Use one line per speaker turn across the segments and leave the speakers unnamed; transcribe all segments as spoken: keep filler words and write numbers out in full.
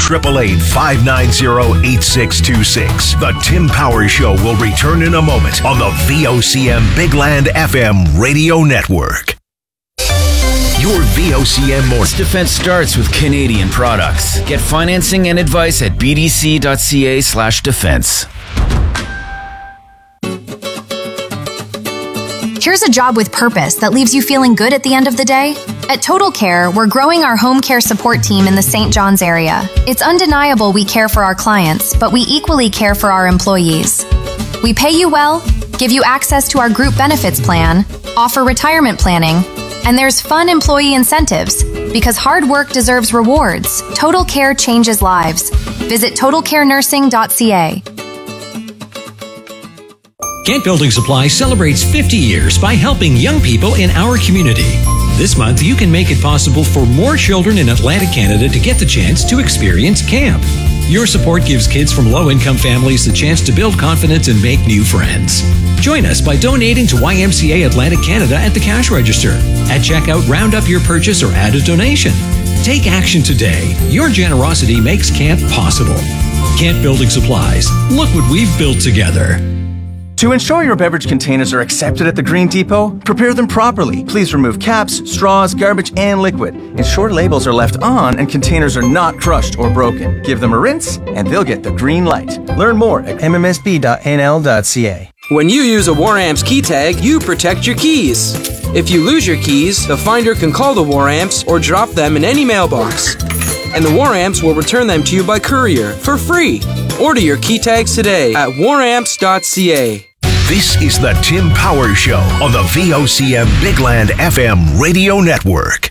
eight eight eight, five nine zero, eight six two six. The Tim Powers Show will return in a moment on the V O C M Big Land F M radio network. Your V O C M Morning
Defense starts with Canadian products. Get financing and advice at bdc.ca slash defense.
Here's a job with purpose that leaves you feeling good at the end of the day. At Total Care, we're growing our home care support team in the Saint John's area. It's undeniable we care for our clients, but we equally care for our employees. We pay you well, give you access to our group benefits plan, offer retirement planning, and there's fun employee incentives. Because hard work deserves rewards, Total Care changes lives. Visit total care nursing dot c a.
Kent Building Supply celebrates fifty years by helping young people in our community. This month, you can make it possible for more children in Atlantic Canada to get the chance to experience camp. Your support gives kids from low-income families the chance to build confidence and make new friends. Join us by donating to Y M C A Atlantic Canada at the cash register. At checkout, round up your purchase or add a donation. Take action today. Your generosity makes camp possible. Kent Building Supplies. Look what we've built together.
To ensure your beverage containers are accepted at the Green Depot, prepare them properly. Please remove caps, straws, garbage, and liquid. Ensure labels are left on and containers are not crushed or broken. Give them a rinse, and they'll get the green light. Learn more at m m s b dot n l dot c a.
When you use a Waramps key tag, you protect your keys. If you lose your keys, the finder can call the Waramps or drop them in any mailbox. And the Waramps will return them to you by courier for free. Order your key tags today at waramps dot c a.
This is the Tim Powers Show on the V O C M Big Land F M radio network.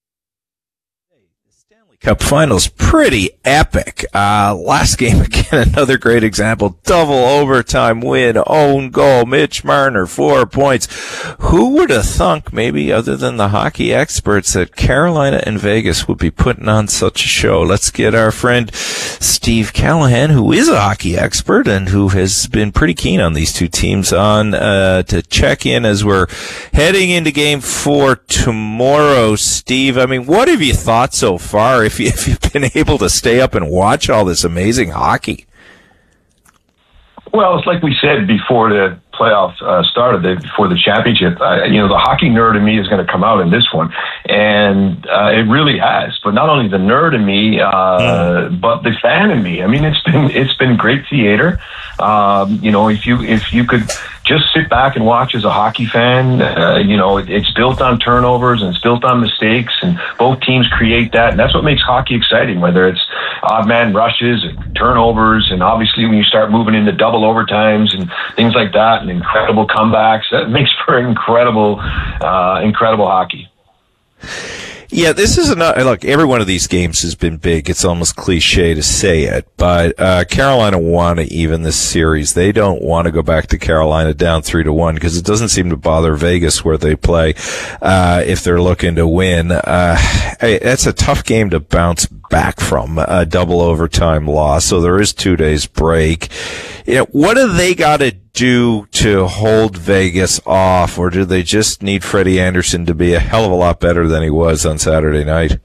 Cup Finals, pretty epic. Uh, last game, again, another great example. Double overtime win, own goal, Mitch Marner, four points. Who would have thunk, maybe other than the hockey experts, that Carolina and Vegas would be putting on such a show? Let's get our friend Steve Callahan, who is a hockey expert and who has been pretty keen on these two teams, on uh, to check in as we're heading into game four tomorrow. Steve, I mean, what have you thought so far? If you, if you've been able to stay up and watch all this amazing hockey.
Well, it's like we said before the playoffs uh, started, the, before the championship. Uh, you know, the hockey nerd in me is going to come out in this one, and uh, it really has. But not only the nerd in me, uh, mm. but the fan in me. I mean, it's been it's been great theater. Um, you know, if you if you could just sit back and watch as a hockey fan, uh, you know, it, it's built on turnovers and it's built on mistakes, and both teams create that, and that's what makes hockey exciting. Whether it's odd man rushes and turnovers, and obviously when you start moving into double overtimes and things like that, and incredible comebacks, that makes for incredible, uh, incredible hockey.
Yeah, this is another, look, every one of these games has been big. It's almost cliche to say it, but uh Carolina want to even this series. They don't want to go back to Carolina down three to one because it doesn't seem to bother Vegas where they play uh if they're looking to win. Uh That's a tough game to bounce back from, a double overtime loss, so there is two days break. You know, what do they got to do to hold Vegas off, or do they just need Freddie Anderson to be a hell of a lot better than he was on Saturday night?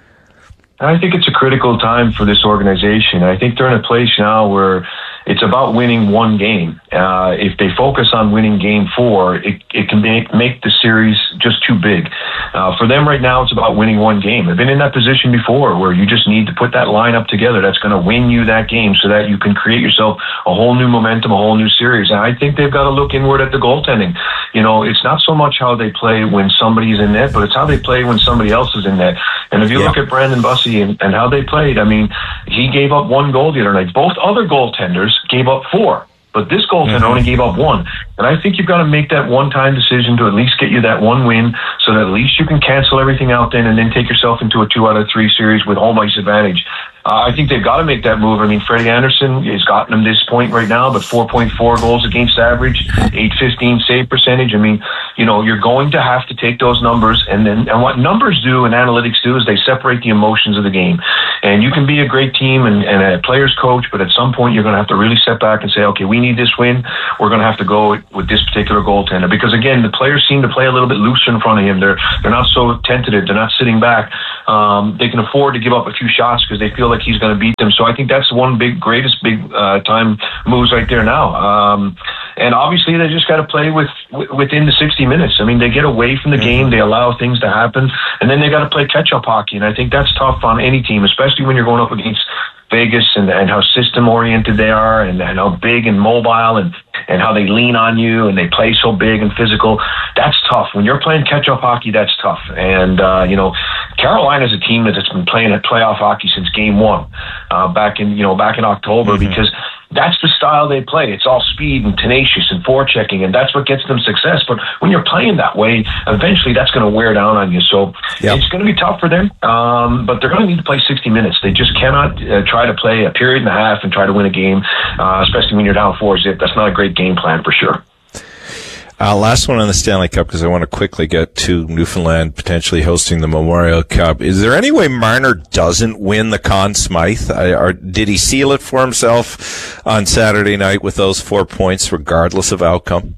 I think it's a critical time for this organization. I think they're in a place now where it's about winning one game. Uh, if they focus on winning game four, it, it can make, make the series just too big. Uh, for them right now, it's about winning one game. They've been in that position before where you just need to put that lineup together that's going to win you that game so that you can create yourself a whole new momentum, a whole new series. And I think they've got to look inward at the goaltending. You know, it's not so much how they play when somebody's in net, but it's how they play when somebody else is in net. And if you yeah. look at Brandon Bussey and, and how they played, I mean, he gave up one goal the other night. Both other goaltenders gave up four, but this goaltender mm-hmm. only gave up one. And I think you've got to make that one-time decision to at least get you that one win so that at least you can cancel everything out then and then take yourself into a two out of three series with home ice advantage. Uh, I think they've got to make that move. I mean, Freddie Anderson has gotten them this point right now, but four point four goals against average, eight fifteen save percentage. I mean, you know, you're going to have to take those numbers, and then and what numbers do and analytics do is they separate the emotions of the game. And you can be a great team and, and a player's coach, but at some point you're going to have to really step back and say, okay, we need this win. We're going to have to go with, with this particular goaltender, because again, the players seem to play a little bit looser in front of him. They're they're not so tentative. They're not sitting back. Um, they can afford to give up a few shots because they feel like he's going to beat them. So I think that's one big, greatest big uh, time moves right there now. Um, and obviously they just got to play with, with within the sixty minutes. I mean, they get away from the game, they allow things to happen, and then they got to play catch-up hockey. And I think that's tough on any team, especially when you're going up against Vegas and, and how system-oriented they are, and, and how big and mobile, and, and how they lean on you, and they play so big and physical. That's tough. When you're playing catch-up hockey, that's tough. And, uh, you know, Carolina's a team that's been playing at playoff hockey since game one, uh, back in, you know, back in October, mm-hmm. because that's the style they play. It's all speed and tenacious and forechecking, and that's what gets them success. But when you're playing that way, eventually that's going to wear down on you. So yep. it's going to be tough for them, um, but they're going to need to play sixty minutes. They just cannot uh, try to play a period and a half and try to win a game, uh, especially when you're down four zip. That's not a great game plan for sure.
Uh, last one on the Stanley Cup, because I want to quickly get to Newfoundland potentially hosting the Memorial Cup. Is there any way Marner doesn't win the Conn Smythe? I, or did he seal it for himself on Saturday night with those four points, regardless of outcome?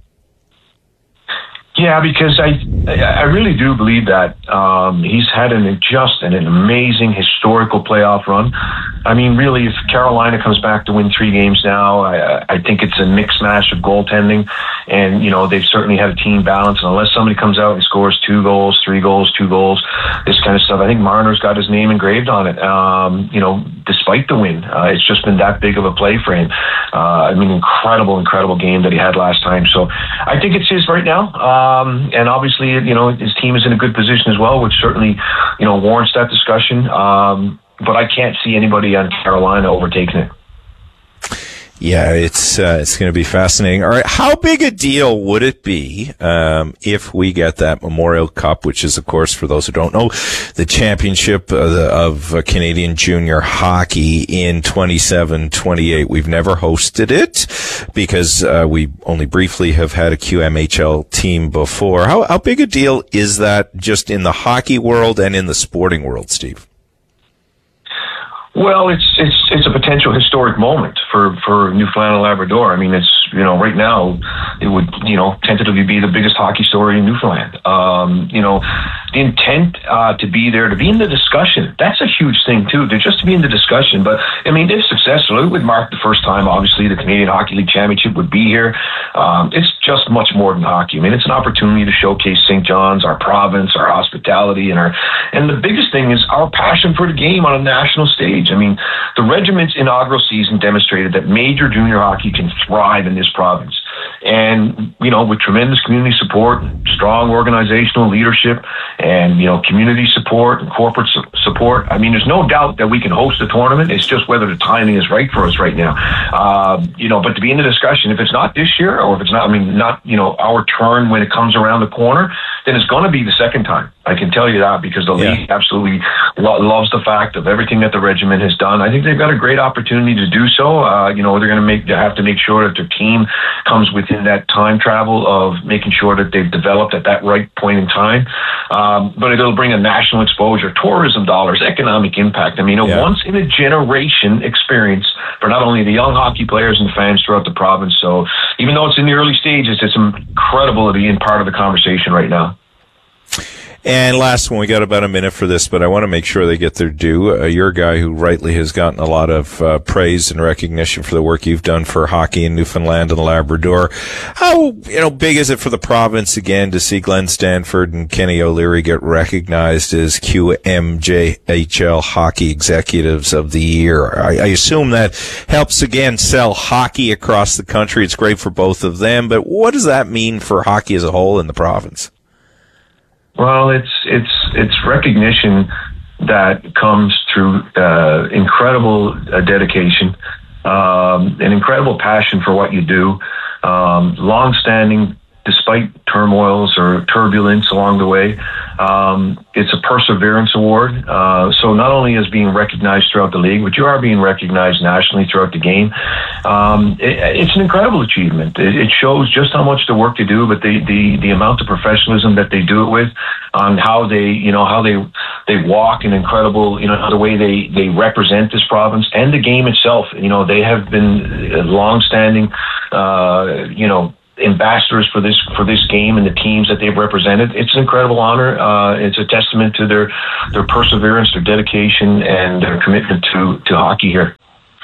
Yeah, because I I really do believe that um, he's had an just an, an amazing historical playoff run. I mean, really, if Carolina comes back to win three games now, I, I think it's a mixed match of goaltending, and you know they've certainly had a team balance. And unless somebody comes out and scores two goals, three goals, two goals, this kind of stuff, I think Marner's got his name engraved on it. Um, you know, despite the win, uh, it's just been that big of a play for him. Uh, I mean, incredible, incredible game that he had last time. So I think it's his right now. Um, Um, and obviously, you know, his team is in a good position as well, which certainly, you know, warrants that discussion. Um, but I can't see anybody on Carolina overtaking it.
Yeah, it's uh, it's going to be fascinating. All right, how big a deal would it be um, if we get that Memorial Cup, which is, of course, for those who don't know, the championship of, the, of uh, Canadian junior hockey in twenty-seven twenty-eight? We've never hosted it because uh, we only briefly have had a Q M H L team before. How, how big a deal is that just in the hockey world and in the sporting world, Steve?
Well, it's it's it's a potential historic moment for, for Newfoundland and Labrador. I mean, it's, you know, right now it would, you know, tentatively be the biggest hockey story in Newfoundland. Um, you know, the intent uh, to be there, to be in the discussion, that's a huge thing too, to just to be in the discussion. But I mean, if successful, it would mark the first time, obviously, the Canadian Hockey League Championship would be here. Um, it's just much more than hockey. I mean, it's an opportunity to showcase Saint John's, our province, our hospitality, and our, and the biggest thing is our passion for the game on a national stage. I mean, the regiment's inaugural season demonstrated that major junior hockey can thrive in this province. And, you know, with tremendous community support, strong organizational leadership, and, you know, community support and corporate su- support, I mean, there's no doubt that we can host a tournament. It's just whether the timing is right for us right now. Uh, you know, but to be in the discussion, if it's not this year, or if it's not, I mean, not, you know, our turn when it comes around the corner, then it's going to be the second time. I can tell you that, because the yeah. league absolutely lo- loves the fact of everything that the regiment has done. I think they've got a great opportunity to do so. Uh, you know, they're going to make, they have to make sure that their team comes within that time travel of making sure that they've developed at that right point in time. Um, but it'll bring a national exposure, tourism dollars, economic impact. I mean, a yeah. once in a generation experience for not only the young hockey players and the fans throughout the province. So even though it's in the early stages, it's incredible to be in part of the conversation right now.
And last one, we got about a minute for this, but I want to make sure they get their due. Uh, you're a guy who rightly has gotten a lot of uh, praise and recognition for the work you've done for hockey in Newfoundland and Labrador. How, you know, big is it for the province again to see Glenn Stanford and Kenny O'Leary get recognized as Q M J H L Hockey Executives of the Year? I, I assume that helps again sell hockey across the country. It's great for both of them, but what does that mean for hockey as a whole in the province?
Well, it's it's it's recognition that comes through uh, incredible uh, dedication, um, an incredible passion for what you do, um, long-standing, despite turmoils or turbulence along the way. Um, it's a perseverance award. Uh, so not only is being recognized throughout the league, but you are being recognized nationally throughout the game. Um, it, it's an incredible achievement. It, it shows just how much the work they do, but the, the, the amount of professionalism that they do it with, on how they, you know, how they, they walk in incredible, you know, the way they, they represent this province and the game itself. You know, they have been long-standing, uh, you know, ambassadors for this for this game and the teams that they've represented. It's an incredible honor. Uh, it's a testament to their their perseverance, their dedication, and their commitment to to hockey here.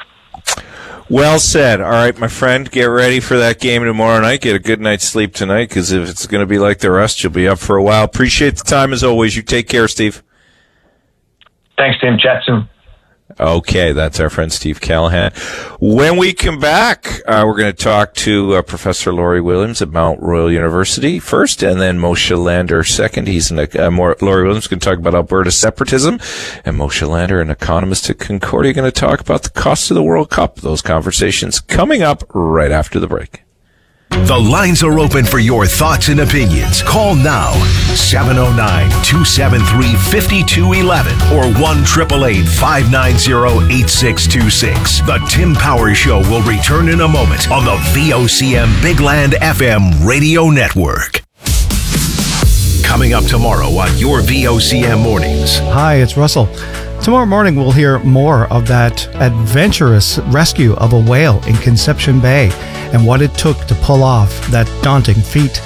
Well said. All right, my friend, get ready for that game tomorrow night. Get a good night's sleep tonight, because if it's going to be like the rest, you'll be up for a while. Appreciate the time as always. You take care, Steve.
Thanks, Tim. Chat soon.
Okay, that's our friend Steve Callahan. When we come back, uh, we're going to talk to uh, Professor Laurie Williams at Mount Royal University first, and then Moshe Lander second. He's an, uh, more, Laurie Williams is going to talk about Alberta separatism, and Moshe Lander, an economist at Concordia, going to talk about the cost of the World Cup. Those conversations coming up right after the break.
The lines are open for your thoughts and opinions. Call now, seven oh nine, two seven three, five two one one or one eight eight eight, five nine zero, eight six two six. The Tim Power Show will return in a moment on the V O C M Big Land F M radio network. Coming up tomorrow on your V O C M Mornings.
Hi, it's Russell. Tomorrow morning, we'll hear more of that adventurous rescue of a whale in Conception Bay and what it took to pull off that daunting feat.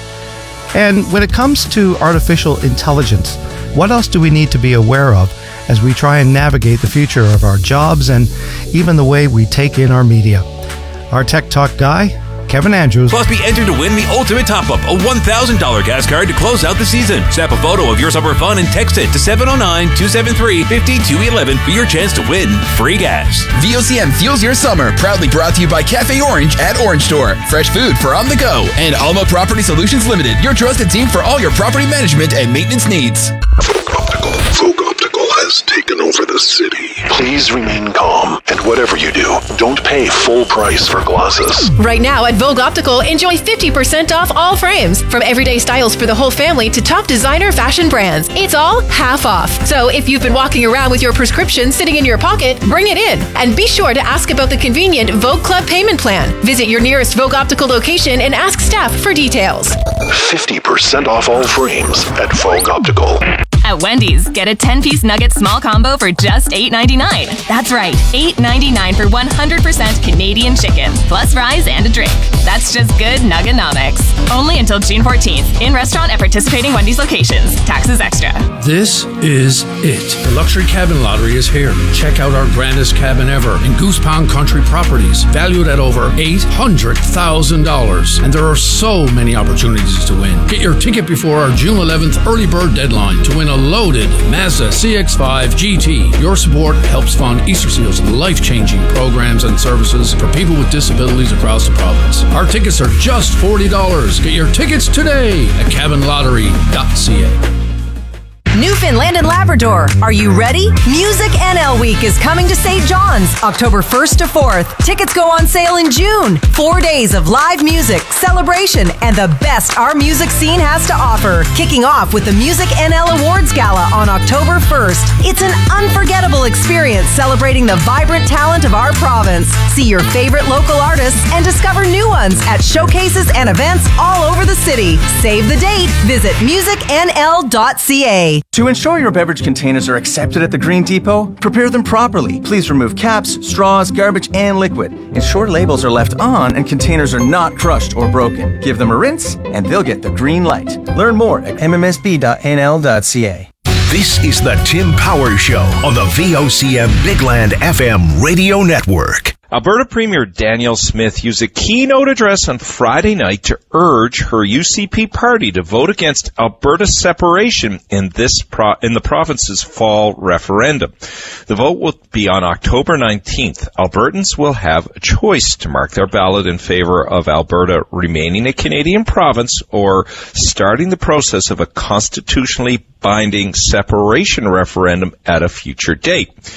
And when it comes to artificial intelligence, what else do we need to be aware of as we try and navigate the future of our jobs and even the way we take in our media? Our Tech Talk guy, Kevin Andrews.
Plus, be entered to win the ultimate top-up, a one thousand dollars gas card to close out the season. Snap a photo of your summer fun and text it to seven oh nine, two seven three, five two one one for your chance to win free gas.
V O C M fuels your summer. Proudly brought to you by Cafe Orange at Orange Store. Fresh food for on the go. And Alma Property Solutions Limited, your trusted team for all your property management and maintenance needs.
Vogue Optical. Vogue Optical has taken over the city. Please remain calm, and whatever you do, don't pay full price for glasses.
Right now at Vogue Optical, enjoy fifty percent off all frames. From everyday styles for the whole family to top designer fashion brands. It's all half off. So if you've been walking around with your prescription sitting in your pocket, bring it in. And be sure to ask about the convenient Vogue Club payment plan. Visit your nearest Vogue Optical location and ask staff for details.
fifty percent off all frames at Vogue Optical.
At Wendy's, get a ten-piece nugget small combo for just eight ninety-nine. That's right, eight ninety-nine for one hundred percent Canadian chicken, plus fries and a drink. That's just good Nuggonomics. Only until June fourteenth. In restaurant at participating Wendy's locations. Taxes extra.
This is it. The Luxury Cabin Lottery is here. Check out our grandest cabin ever in Goose Pond Country Properties, valued at over eight hundred thousand dollars. And there are so many opportunities to win. Get your ticket before our June eleventh early bird deadline to win a loaded Mazda C X five G T. Your support helps fund Easter Seal's life-changing programs and services for people with disabilities across the province. Our tickets are just forty dollars. Get your tickets today at cabin lottery dot c a.
Newfoundland and Labrador, are you ready? Music N L Week is coming to Saint John's, October first to fourth. Tickets go on sale in June. Four days of live music, celebration, and the best our music scene has to offer. Kicking off with the Music N L Awards Gala on October first. It's an unforgettable experience celebrating the vibrant talent of our province. See your favorite local artists and discover new ones at showcases and events all over the city. Save the date. Visit music n l dot c a.
To ensure your beverage containers are accepted at the Green Depot, prepare them properly. Please remove caps, straws, garbage, and liquid. Ensure labels are left on and containers are not crushed or broken. Give them a rinse, and they'll get the green light. Learn more at m m s b dot n l dot c a.
This is the Tim Power Show on the V O C M Big Land F M radio network.
Alberta Premier Danielle Smith used a keynote address on Friday night to urge her U C P party to vote against Alberta separation in this pro- in the province's fall referendum. The vote will be on October nineteenth. Albertans will have a choice to mark their ballot in favor of Alberta remaining a Canadian province or starting the process of a constitutionally binding separation referendum at a future date.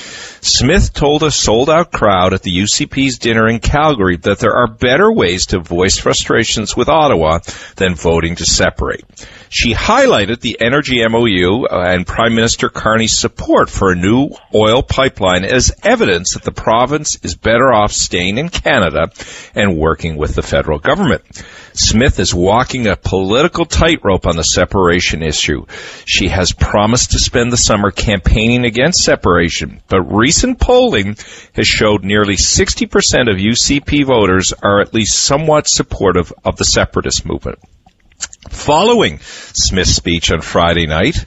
Smith told a sold-out crowd at the U C P's dinner in Calgary that there are better ways to voice frustrations with Ottawa than voting to separate. She highlighted the energy M O U and Prime Minister Carney's support for a new oil pipeline as evidence that the province is better off staying in Canada and working with the federal government. Smith is walking a political tightrope on the separation issue. She has promised to spend the summer campaigning against separation, but recent polling has showed nearly sixty percent of U C P voters are at least somewhat supportive of the separatist movement. Following Smith's speech on Friday night,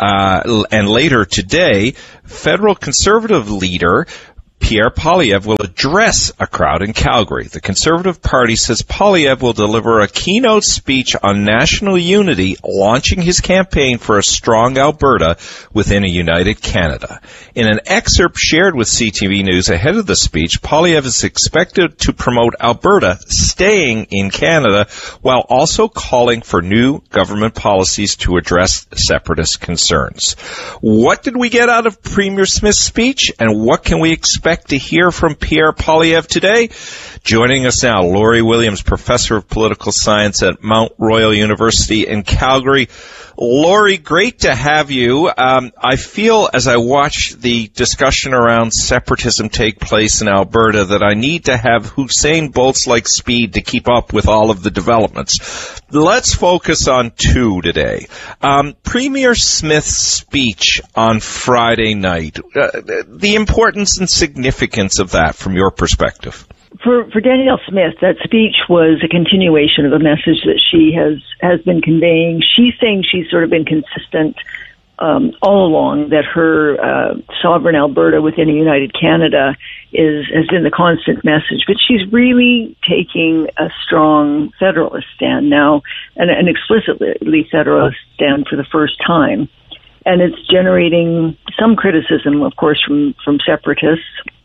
uh, and later today, federal Conservative leader Pierre Poilievre will address a crowd in Calgary. The Conservative Party says Poilievre will deliver a keynote speech on national unity, launching his campaign for a strong Alberta within a united Canada. In an excerpt shared with C T V News ahead of the speech, Poilievre is expected to promote Alberta staying in Canada while also calling for new government policies to address separatist concerns. What did we get out of Premier Smith's speech, and what can we expect to hear from Pierre Poilievre today? Joining us now, Laurie Williams, Professor of Political Science at Mount Royal University in Calgary. Laurie, great to have you. Um, I feel as I watch the discussion around separatism take place in Alberta that I need to have Usain Bolt's-like speed to keep up with all of the developments. Let's focus on two today. Um, Premier Smith's speech on Friday night, uh, the importance and significance of that from your perspective.
For for Danielle Smith, that speech was a continuation of a message that she has, has been conveying. She's saying she's sort of been consistent um, all along, that her uh, sovereign Alberta within a united Canada is has been the constant message. But she's really taking a strong federalist stand now, and an explicitly federalist stand for the first time. And it's generating some criticism, of course, from, from separatists.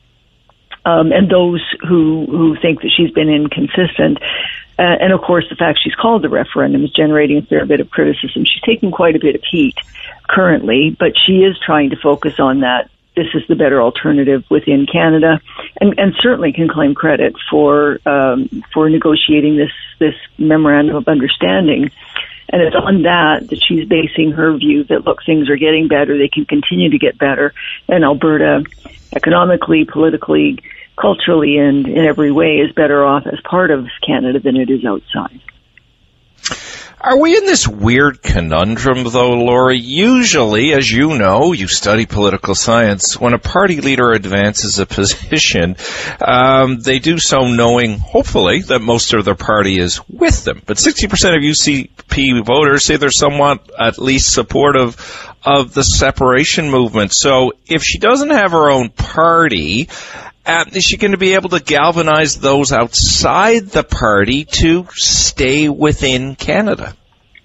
Um, and those who, who think that she's been inconsistent. Uh, and, of course, the fact she's called the referendum is generating a fair bit of criticism. She's taking quite a bit of heat currently, but she is trying to focus on that. This is the better alternative within Canada, and, and certainly can claim credit for um, for negotiating this, this memorandum of understanding. And it's on that that she's basing her view that, look, things are getting better, they can continue to get better, and Alberta, economically, politically, culturally, and in every way, is better off as part of Canada than it is outside.
Are we in this weird conundrum, though, Laurie? Usually, as you know, you study political science, when a party leader advances a position, um, they do so knowing, hopefully, that most of their party is with them. But sixty percent of U C P voters say they're somewhat at least supportive of the separation movement. So if she doesn't have her own party, Uh, is she going to be able to galvanize those outside the party to stay within Canada?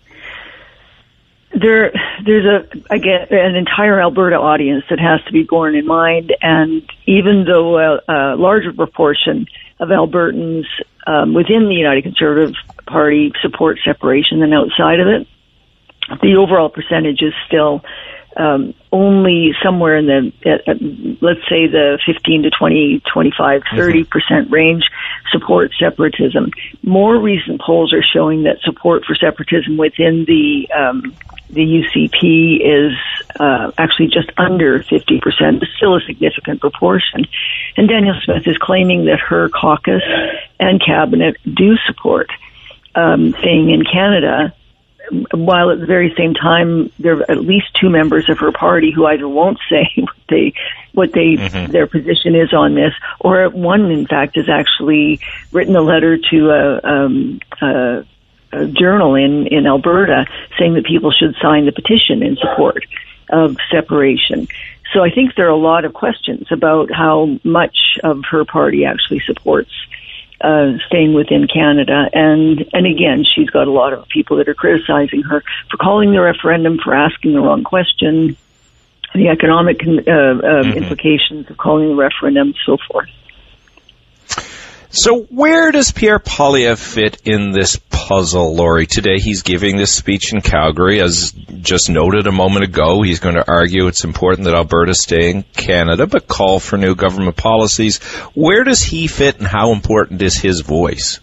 There, there's a, again, an entire Alberta audience that has to be borne in mind, and even though a, a larger proportion of Albertans um, within the United Conservative Party support separation than outside of it, the overall percentage is still Um, only somewhere in the, uh, uh, let's say the fifteen to twenty, twenty-five, thirty percent range support separatism. More recent polls are showing that support for separatism within the um, the U C P is uh, actually just under fifty percent, but still a significant proportion. And Danielle Smith is claiming that her caucus and cabinet do support um, staying in Canada, while at the very same time, there are at least two members of her party who either won't say what they, what they, mm-hmm. their position is on this, or one, in fact, has actually written a letter to a, um, a, a journal in, in Alberta saying that people should sign the petition in support of separation. So I think there are a lot of questions about how much of her party actually supports Uh, staying within Canada. And, and again, she's got a lot of people that are criticizing her for calling the referendum, for asking the wrong question, the economic uh, uh, mm-hmm. implications of calling the referendum, so forth.
So where does Pierre Poilievre fit in this puzzle, Lori? Today he's giving this speech in Calgary. As just noted a moment ago, he's going to argue it's important that Alberta stay in Canada, but call for new government policies. Where does he fit, and how important is his voice?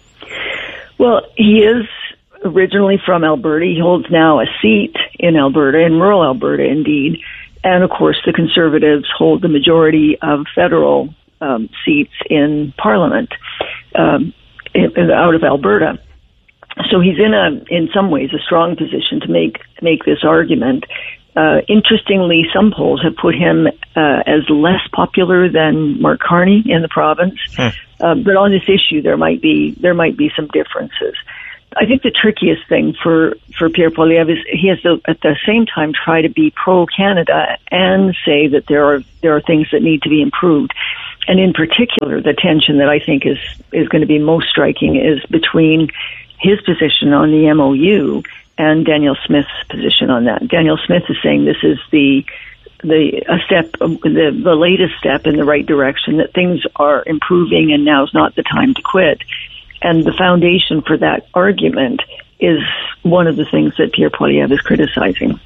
Well, he is originally from Alberta. He holds now a seat in Alberta, in rural Alberta indeed. And of course, the Conservatives hold the majority of federal Um, seats in Parliament um, in, out of Alberta. So he's in a, in some ways, a strong position to make make this argument. Uh, interestingly, some polls have put him uh, as less popular than Mark Carney in the province. Hmm. Uh, but on this issue, there might be there might be some differences. I think the trickiest thing for, for Pierre Poilievre is he has to, at the same time, try to be pro-Canada and say that there are there are things that need to be improved. And in particular, the tension that I think is, is going to be most striking is between his position on the M O U and Danielle Smith's position on that. Danielle Smith is saying this is the the a step, the, the latest step in the right direction, that things are improving and now's not the time to quit. And the foundation for that argument is one of the things that Pierre Poilievre is criticizing.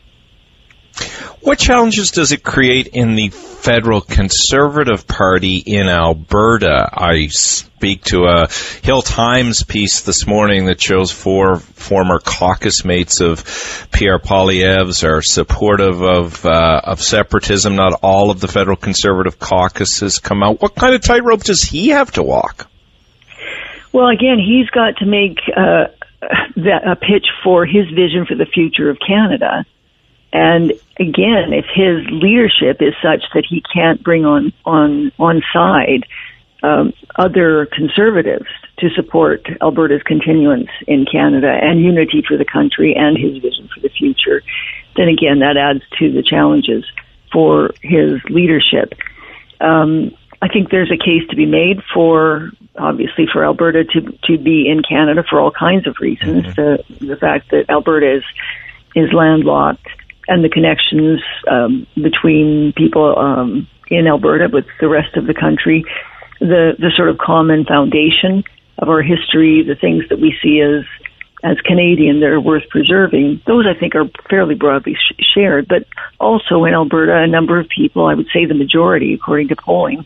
What challenges does it create in the federal Conservative Party in Alberta? I speak to a Hill Times piece this morning that shows four former caucus mates of Pierre Poilievre's are supportive of uh, of separatism. Not all of the federal Conservative caucus has come out. What kind of tightrope does he have to walk?
Well, again, he's got to make uh, that, a pitch for his vision for the future of Canada. And again, if his leadership is such that he can't bring on on on side um, other Conservatives to support Alberta's continuance in Canada and unity for the country and his vision for the future, then again, that adds to the challenges for his leadership. Um, I think there's a case to be made for, obviously, for Alberta to to be in Canada for all kinds of reasons. Mm-hmm. The the fact that Alberta is is landlocked, and the connections um, between people um, in Alberta with the rest of the country, the the sort of common foundation of our history, the things that we see as as Canadian that are worth preserving, those I think are fairly broadly sh- shared. But also in Alberta, a number of people, I would say the majority, according to polling,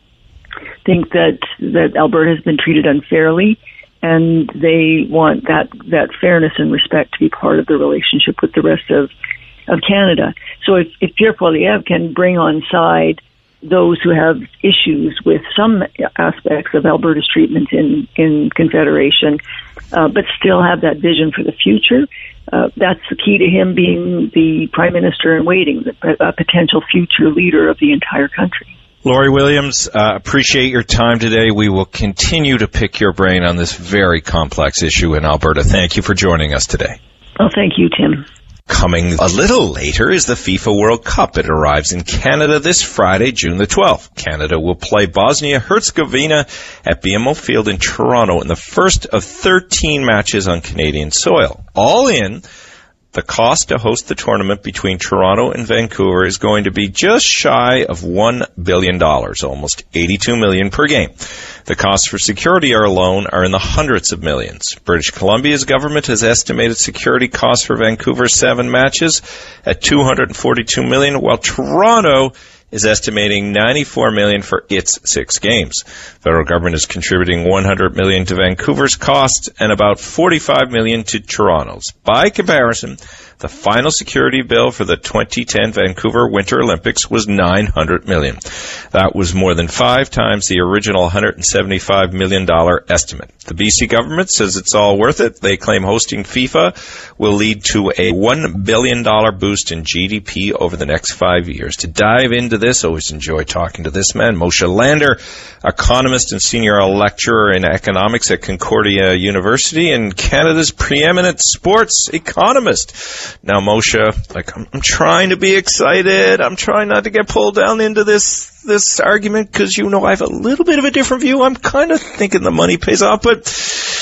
think that that Alberta has been treated unfairly, and they want that that fairness and respect to be part of the relationship with the rest of of Canada. So if, if Pierre Poilievre can bring on side those who have issues with some aspects of Alberta's treatment in, in Confederation, uh, but still have that vision for the future, uh, that's the key to him being the Prime Minister in waiting, the, a potential future leader of the entire country.
Lori Williams, uh, appreciate your time today. We will continue to pick your brain on this very complex issue in Alberta. Thank you for joining us today.
Oh, thank you, Tim.
Coming a little later is the FIFA World Cup. It arrives in Canada this Friday, June the twelfth. Canada will play Bosnia-Herzegovina at B M O Field in Toronto in the first of thirteen matches on Canadian soil. All in, the cost to host the tournament between Toronto and Vancouver is going to be just shy of one billion dollars, almost eighty-two million dollars per game. The costs for security are alone are in the hundreds of millions. British Columbia's government has estimated security costs for Vancouver's seven matches at two hundred forty-two million dollars, while Toronto is estimating ninety-four million dollars for its six games. The federal government is contributing one hundred million dollars to Vancouver's cost and about forty-five million dollars to Toronto's. By comparison, the final security bill for the twenty ten Vancouver Winter Olympics was nine hundred million dollars. That was more than five times the original one hundred seventy-five million dollars estimate. The B C government says it's all worth it. They claim hosting FIFA will lead to a one billion dollars boost in G D P over the next five years. To dive into this, always enjoy talking to this man, Moshe Lander, economist and senior lecturer in economics at Concordia University and Canada's preeminent sports economist. Now, Moshe, like, I'm, I'm trying to be excited. I'm trying not to get pulled down into this this argument because, you know, I have a little bit of a different view. I'm kind of thinking the money pays off, but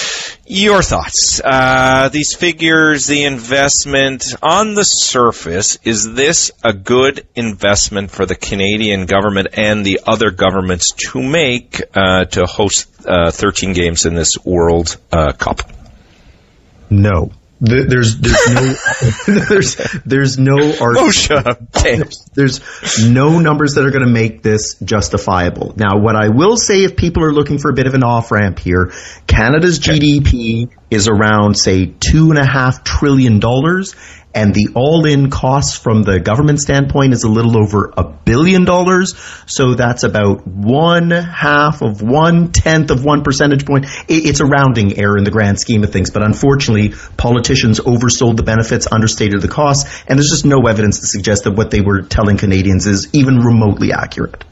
Your thoughts. Uh, these figures, the investment, on the surface, is this a good investment for the Canadian government and the other governments to make uh, to host uh, thirteen games in this World uh, Cup?
No. There's there's no there's there's no argument. There's, there's no numbers that are going to make this justifiable. Now, what I will say, if people are looking for a bit of an off ramp here, Canada's G D P is around, say, two and a half trillion dollars, and the all-in cost from the government standpoint is a little over a billion dollars. So that's about one half of one tenth of one percentage point. It's a rounding error in the grand scheme of things, but unfortunately, politicians oversold the benefits, understated the costs, and there's just no evidence to suggest that what they were telling Canadians is even remotely accurate.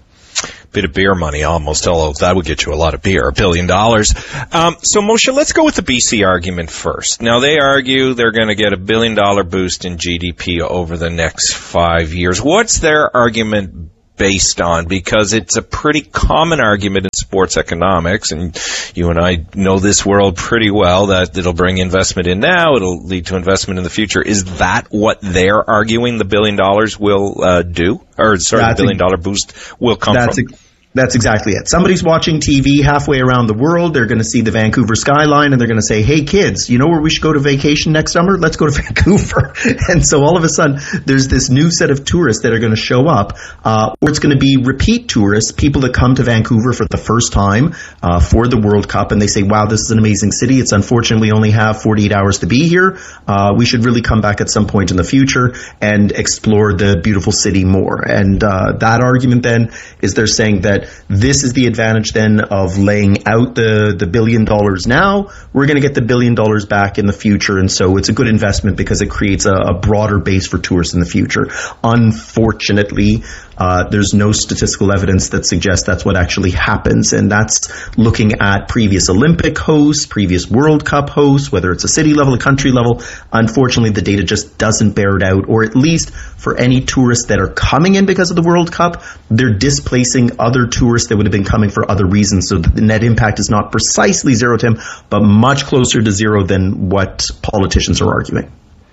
Bit of beer money almost, although that would get you a lot of beer, a billion dollars. Um, so, Moshe, let's go with the B C argument first. Now, they argue they're going to get a billion dollar boost in G D P over the next five years. What's their argument based on? Because it's a pretty common argument in sports economics, and you and I know this world pretty well, that it'll bring investment in now, it'll lead to investment in the future. Is that what they're arguing the billion dollars will uh, do? Or, sorry, that's the billion dollar boost will come
that's
from?
A- That's exactly it. Somebody's watching T V halfway around the world. They're going to see the Vancouver skyline, and they're going to say, hey, kids, you know where we should go to vacation next summer? Let's go to Vancouver. And so all of a sudden, there's this new set of tourists that are going to show up, uh, or it's going to be repeat tourists, people that come to Vancouver for the first time uh, for the World Cup, and they say, wow, this is an amazing city. It's unfortunate we only have forty-eight hours to be here. Uh, we should really come back at some point in the future and explore the beautiful city more. And uh, that argument then is they're saying that this is the advantage then of laying out the, the billion dollars now. We're going to get the billion dollars back in the future, and so it's a good investment because it creates a, a broader base for tourists in the future. Unfortunately, uh, there's no statistical evidence that suggests that's what actually happens, and that's looking at previous Olympic hosts, previous World Cup hosts, whether it's a city level, a country level. Unfortunately, the data just doesn't bear it out, or at least for any tourists that are coming in because of the World Cup, they're displacing other tourists that would have been coming for other reasons. So the net impact is not precisely zero, Tim, but much closer to zero than what politicians are arguing.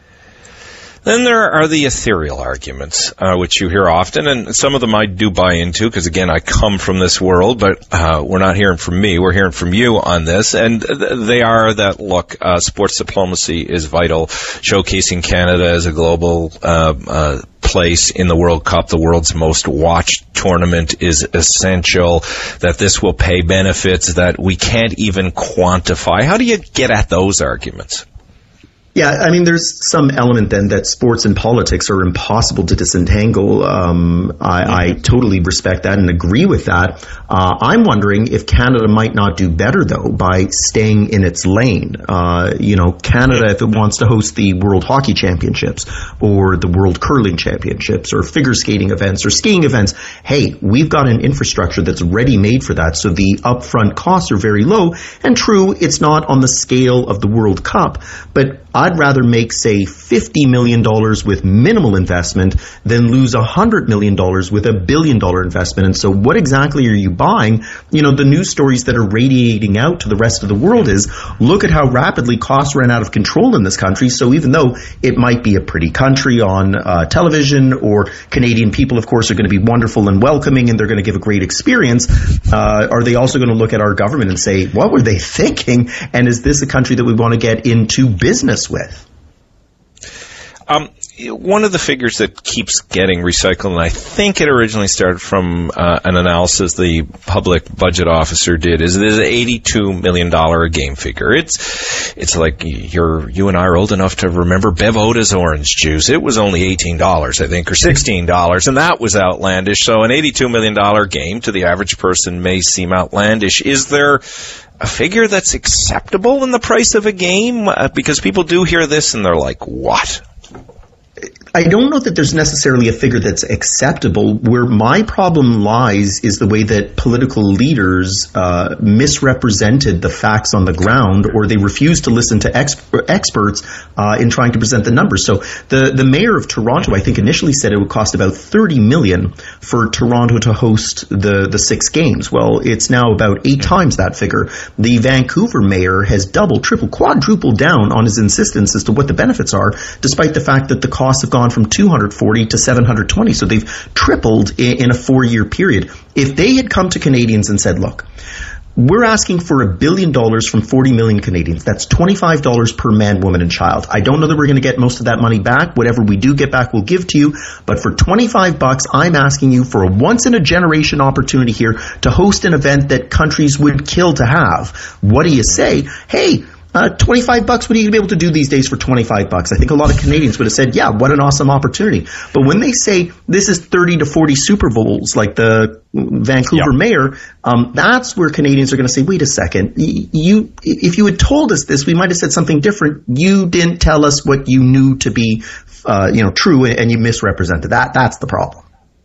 Then there are the ethereal arguments, uh, which you hear often, and some of them I do buy into, because again, I come from this world, but uh, we're not hearing from me, we're hearing from you on this, and they are that, look, uh, sports diplomacy is vital, showcasing Canada as a global uh, uh, place in the World Cup, the world's most watched tournament, is essential, that this will pay benefits that we can't even quantify. How do you get at those arguments?
Yeah, I mean, there's some element then that sports and politics are impossible to disentangle. Um, I, I totally respect that and agree with that. Uh, I'm wondering if Canada might not do better, though, by staying in its lane. Uh, you know, Canada, if it wants to host the World Hockey Championships or the World Curling Championships or figure skating events or skiing events, hey, we've got an infrastructure that's ready-made for that, so the upfront costs are very low. And true, it's not on the scale of the World Cup, but I'd rather make, say, fifty million dollars with minimal investment than lose one hundred million dollars with a billion dollar investment. And so what exactly are you buying? You know, the news stories that are radiating out to the rest of the world is, look at how rapidly costs ran out of control in this country. So even though it might be a pretty country on uh, television, or Canadian people, of course, are going to be wonderful and welcoming and they're going to give a great experience, uh, are they also going to look at our government and say, what were they thinking? And is this a country that we want to get into business with?
Um, one of the figures that keeps getting recycled, and I think it originally started from uh, an analysis the public budget officer did, is there's an eighty-two million dollars a game figure. It's it's like you're you and I are old enough to remember Bev Oda's orange juice. It was only eighteen dollars, I think, or sixteen dollars, and that was outlandish. So an eighty-two million dollars game to the average person may seem outlandish. Is there a figure that's acceptable in the price of a game? Uh, because people do hear this and they're like, what?
I don't know that there's necessarily a figure that's acceptable. Where my problem lies is the way that political leaders uh, misrepresented the facts on the ground, or they refused to listen to ex- experts uh, in trying to present the numbers. So the, the mayor of Toronto, I think, initially said it would cost about thirty million dollars for Toronto to host the, the six games. Well, it's now about eight times that figure. The Vancouver mayor has doubled, tripled, quadrupled down on his insistence as to what the benefits are, despite the fact that the costs have gone from two hundred forty to seven hundred twenty. So they've tripled in, in a four-year period. If they had come to Canadians and said, look, we're asking for a billion dollars from forty million Canadians. That's twenty-five dollars per man, woman, and child. I don't know that we're going to get most of that money back. Whatever we do get back, we'll give to you. But for twenty-five bucks, I'm asking you for a once-in-a-generation opportunity here to host an event that countries would kill to have. What do you say? Hey, Uh, twenty-five bucks, what are you going to be able to do these days for twenty-five bucks? I think a lot of Canadians would have said, yeah, what an awesome opportunity. But when they say this is thirty to forty Super Bowls, like the Vancouver yep. mayor, um, that's where Canadians are going to say, wait a second, you, if you had told us this, we might have said something different. You didn't tell us what you knew to be, uh, you know, true, and you misrepresented that. That's the problem.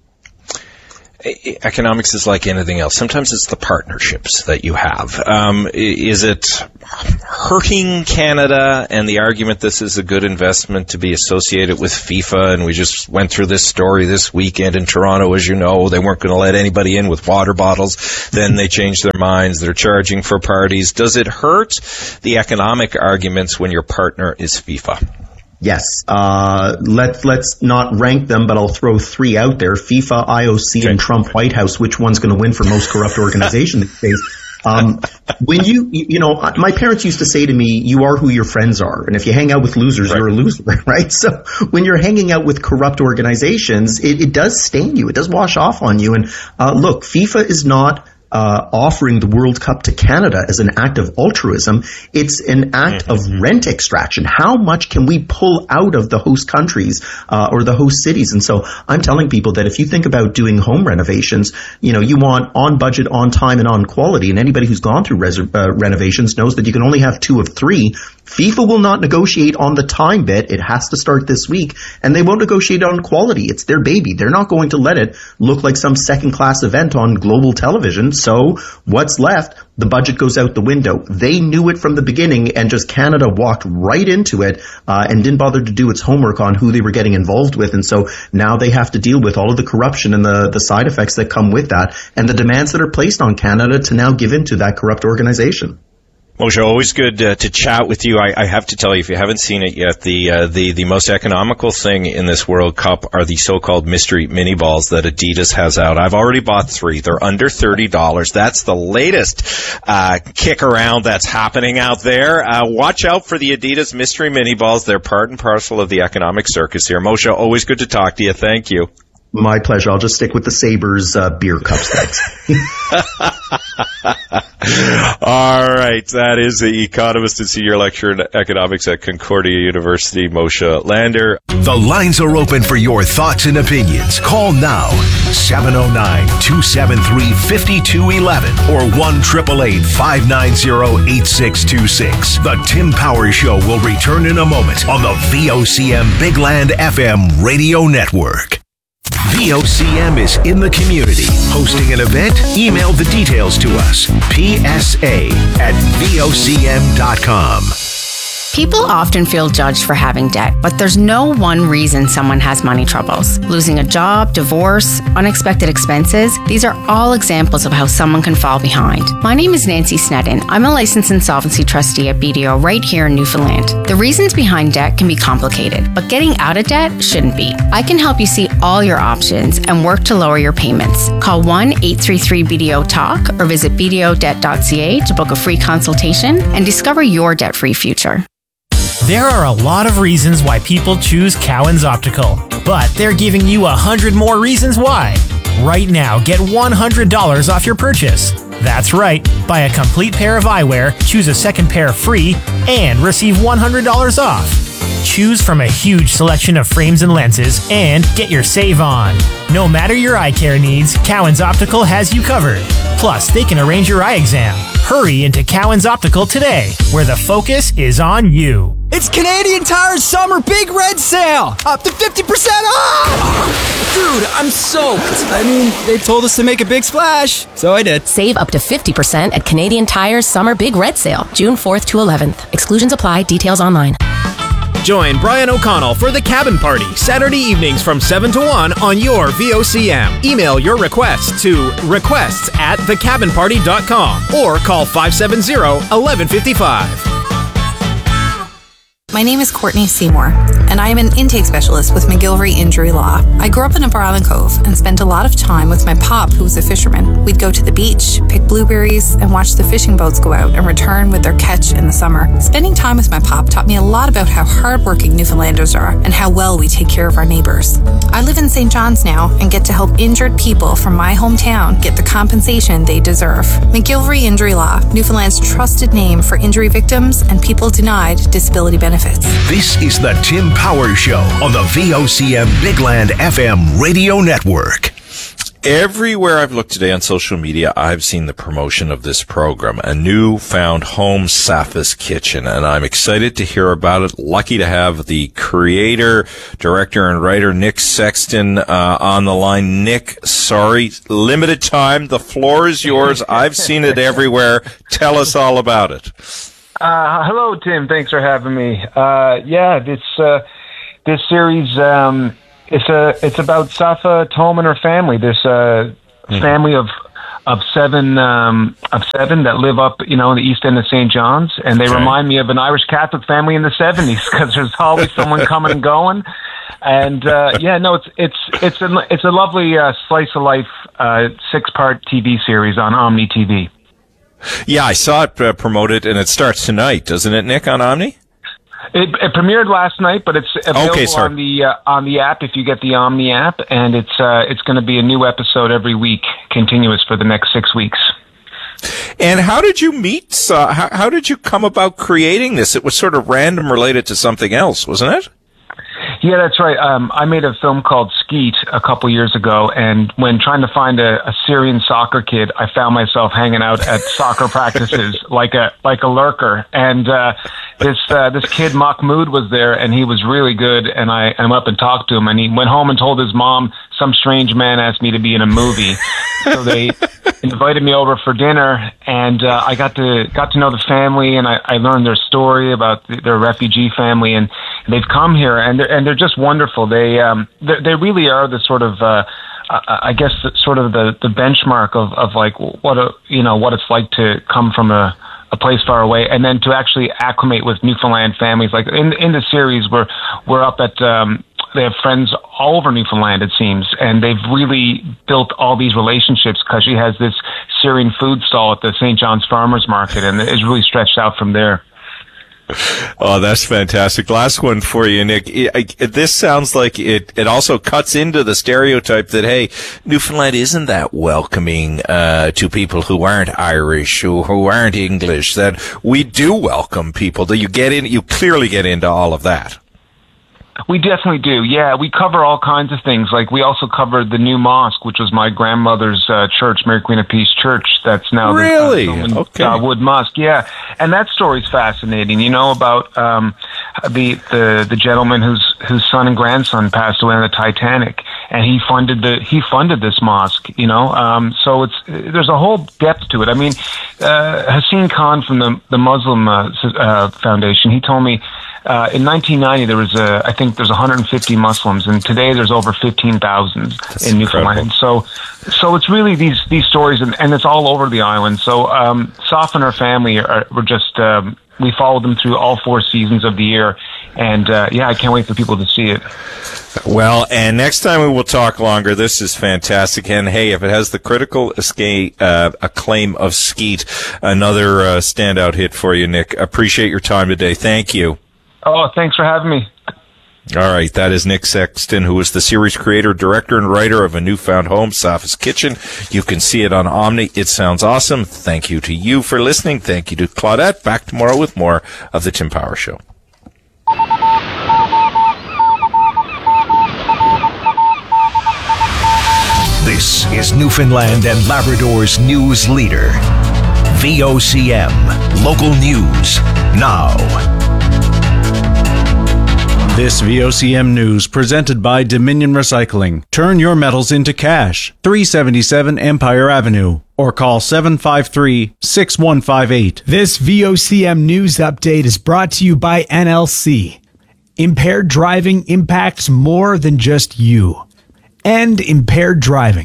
Economics is like anything else. Sometimes it's the partnerships that you have. Um, is it hurting Canada and the argument this is a good investment to be associated with FIFA? And we just went through this story this weekend in Toronto, as you know. They weren't going to let anybody in with water bottles. Then they changed their minds. They're charging for parties. Does it hurt the economic arguments when your partner is FIFA?
Yes. Uh, let, let's not rank them, but I'll throw three out there. FIFA, I O C, okay. and Trump White House. Which one's going to win for most corrupt organization these days? Um, when you, you know, my parents used to say to me, you are who your friends are. And if you hang out with losers, right. you're a loser, right? So when you're hanging out with corrupt organizations, it, it does stain you. It does wash off on you. And, uh, look, FIFA is not Uh, offering the World Cup to Canada as an act of altruism. It's an act mm-hmm. of rent extraction. How much can we pull out of the host countries uh, or the host cities? And so I'm telling people that if you think about doing home renovations, you know, you want on budget, on time, and on quality. And anybody who's gone through res- uh, renovations knows that you can only have two of three. FIFA will not negotiate on the time bit. It has to start this week. And they won't negotiate on quality. It's their baby. They're not going to let it look like some second-class event on global television. So what's left? The budget goes out the window. They knew it from the beginning, and just Canada walked right into it uh, and didn't bother to do its homework on who they were getting involved with. And so now they have to deal with all of the corruption and the, the side effects that come with that, and the demands that are placed on Canada to now give in to that corrupt organization.
Moshe, always good uh, to chat with you. I, I have to tell you, if you haven't seen it yet, the uh, the the most economical thing in this World Cup are the so-called mystery mini balls that Adidas has out. I've already bought three. They're under thirty dollars. That's the latest uh, kick around that's happening out there. Uh, watch out for the Adidas mystery mini balls. They're part and parcel of the economic circus here. Moshe, always good to talk to you. Thank you.
My pleasure. I'll just stick with the Sabres uh, beer cups.
All right. That is the economist and senior lecturer in economics at Concordia University, Moshe Lander.
The lines are open for your thoughts and opinions. Call now, seven oh nine, two seven three, five two one one or one eight eight eight, five nine zero, eight six two six. The Tim Power Show will return in a moment on the V O C M Big Land F M radio network. V O C M is in the community. Hosting an event? Email the details to us. P S A at V O C M dot com.
People often feel judged for having debt, but there's no one reason someone has money troubles. Losing a job, divorce, unexpected expenses, these are all examples of how someone can fall behind. My name is Nancy Snedden. I'm a licensed insolvency trustee at B D O right here in Newfoundland. The reasons behind debt can be complicated, but getting out of debt shouldn't be. I can help you see all your options and work to lower your payments. Call one eight three three B D O talk or visit b d o debt dot c a to book a free consultation and discover your debt-free future.
There are a lot of reasons why people choose Cowan's Optical, but they're giving you a hundred more reasons why. Right now, get one hundred dollars off your purchase. That's right. Buy a complete pair of eyewear, choose a second pair free, and receive one hundred dollars off. Choose from a huge selection of frames and lenses and get your save on. No matter your eye care needs, Cowan's Optical has you covered. Plus, they can arrange your eye exam. Hurry into Cowan's Optical today, where the focus is on you.
It's Canadian Tire's summer big red sale! Up to fifty percent off! Dude, I'm soaked. I mean, they told us to make a big splash, so I did.
Save up to fifty percent at Canadian Tire's summer big red sale, June fourth to eleventh. Exclusions apply. Details online.
Join Brian O'Connell for The Cabin Party, Saturday evenings from seven to one on your V O C M. Email your requests to requests at the cabin party dot com or call five seven zero, one one five five.
My name is Courtney Seymour, and I am an intake specialist with McGilvery Injury Law. I grew up in Upper Island Cove and spent a lot of time with my pop, who was a fisherman. We'd go to the beach, pick blueberries, and watch the fishing boats go out and return with their catch in the summer. Spending time with my pop taught me a lot about how hardworking Newfoundlanders are and how well we take care of our neighbors. I live in Saint John's now and get to help injured people from my hometown get the compensation they deserve. McGilvery Injury Law, Newfoundland's trusted name for injury victims and people denied disability benefits.
This is the Tim Power Show on the V O C M Bigland F M radio network.
Everywhere I've looked today on social media, I've seen the promotion of this program, a newfound home Safa's Kitchen, and I'm excited to hear about it. Lucky to have the creator, director, and writer Nick Sexton uh, on the line. Nick, sorry, limited time. The floor is yours. I've seen it everywhere. Tell us all about it.
Uh, hello, Tim. Thanks for having me. Uh, yeah, this uh, this series um, it's a it's about Safa Tome and her family. This uh, mm. family of of seven um, of seven that live up, you know, in the east end of Saint John's, and they okay. remind me of an Irish Catholic family in the seventies because there's always someone coming and going. And uh, yeah, no, it's it's it's a it's a lovely uh, slice of life uh, six part T V series on Omni T V.
Yeah, I saw it uh, promoted, and it starts tonight, doesn't it, Nick, on Omni?
It, it premiered last night, but it's available
okay,
on the uh, on the app if you get the Omni app, and it's uh, it's going to be a new episode every week, continuous for the next six weeks.
And how did you meet? Uh, how, how did you come about creating this? It was sort of random, related to something else, wasn't it?
Yeah, that's right. Um, I made a film called Skeet a couple years ago, and when trying to find a, a Syrian soccer kid, I found myself hanging out at soccer practices like a like a lurker. And uh, this uh, this kid Mahmoud was there, and he was really good. And I I'm up and talked to him, and he went home and told his mom some strange man asked me to be in a movie. So they invited me over for dinner, and uh, I got to got to know the family, and I, I learned their story about the, their refugee family, and they've come here, and they're, and they're just wonderful. They um they really are the sort of uh, I guess the, sort of the, the benchmark of, of like what a you know what it's like to come from a, a place far away, and then to actually acclimate with Newfoundland families. Like in in the series, we're we're up at um, they have friends all over Newfoundland, it seems, and they've really built all these relationships because she has this Syrian food stall at the Saint John's Farmers Market, and it's really stretched out from there.
Oh, that's fantastic. Last one for you, Nick. It, it, this sounds like it, it also cuts into the stereotype that, hey, Newfoundland isn't that welcoming uh, to people who aren't Irish, who, who aren't English, that we do welcome people. That you get in, you clearly get into all of that.
We definitely do. Yeah, we cover all kinds of things. Like we also covered the new mosque, which was my grandmother's uh, church, Mary Queen of Peace Church. That's now
really
the uh,
okay.
uh, Wood Mosque. Yeah, and that story's fascinating. You know about um, the the the gentleman whose whose son and grandson passed away on the Titanic, and he funded the he funded this mosque. You know, um, so it's there's a whole depth to it. I mean, uh, Hassan Khan from the the Muslim uh, uh, Foundation, he told me. Uh, in nineteen ninety, there was a, I think there's one hundred fifty Muslims, and today there's over fifteen thousand in Newfoundland. So, so it's really these, these stories, and, and it's all over the island. So, um, Safa and her family are, were just, um, we followed them through all four seasons of the year. And, uh, yeah, I can't wait for people to see it.
Well, and next time we will talk longer. This is fantastic. And hey, if it has the critical escape, uh, acclaim of Skeet, another, uh, standout hit for you, Nick. Appreciate your time today. Thank you.
Oh, thanks for having me.
All right, that is Nick Sexton, who is the series creator, director, and writer of A Newfound Home, Safa's Kitchen. You can see it on Omni. It sounds awesome. Thank you to you for listening. Thank you to Claudette. Back tomorrow with more of The Tim Power Show.
This is Newfoundland and Labrador's news leader. V O C M. Local news now.
This V O C M news presented by Dominion Recycling. Turn your metals into cash. three seventy-seven Empire Avenue. Or call seven five three, six one five eight.
This V O C M news update is brought to you by N L C. Impaired driving impacts more than just you. End impaired driving.